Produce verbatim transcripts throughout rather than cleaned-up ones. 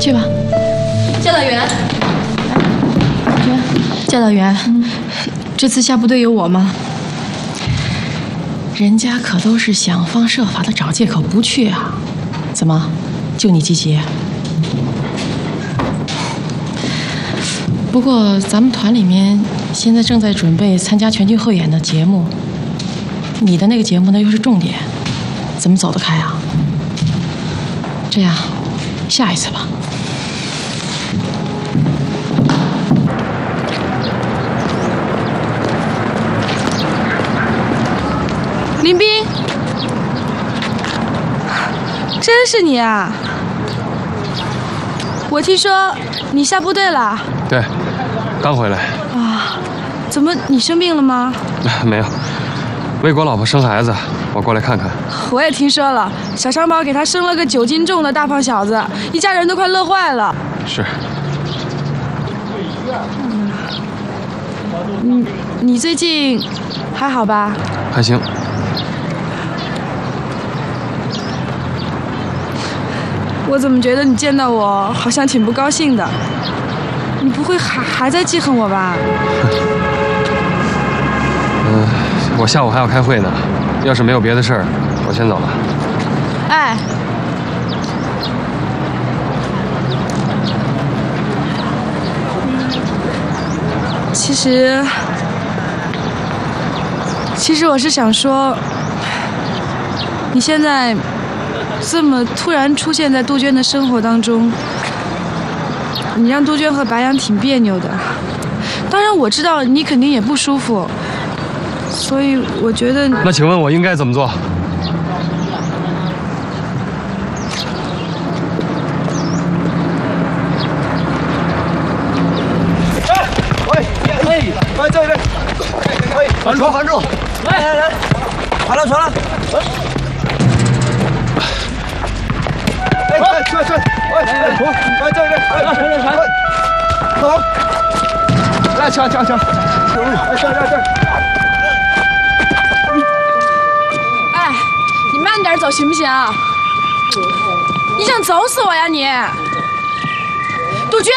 去吧。 教导员， 教导员，嗯、这次下部队有我吗？人家可都是想方设法的找借口不去啊，怎么，就你积极？不过咱们团里面现在正在准备参加全军汇演的节目，你的那个节目呢又是重点，怎么走得开啊？这样，下一次吧。 林斌，真是你啊！我听说你下部队了。 对，刚回来。 啊，怎么你生病了吗？ 没有，为国老婆生孩子，我过来看看。 我也听说了，小商宝给他生了个九斤重的大胖小子，一家人都快乐坏了。 是。 嗯，你最近还好吧？ 还行。 我怎么觉得你见到我好像挺不高兴的？你不会还还在记恨我吧？ 嗯，我下午还要开会呢，要是没有别的事儿，我先走了。 哎，其实，其实我是想说，你现在这么突然出现在杜鹃的生活当中，你让杜鹃和白杨挺别扭的。当然我知道你肯定也不舒服，所以我觉得…… 那请问我应该怎么做？ 哎，喂，哎，哎，这边，哎，还住，还住，来来来，传了传了。哎，去去，哎哎，传，哎这边，哎传传传，走，来抢抢抢，哎这这这， 哎，你慢点走行不行？你想走死我呀你？杜鹃，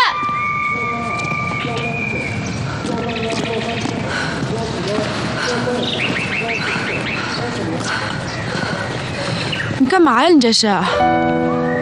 你干嘛呀你这是？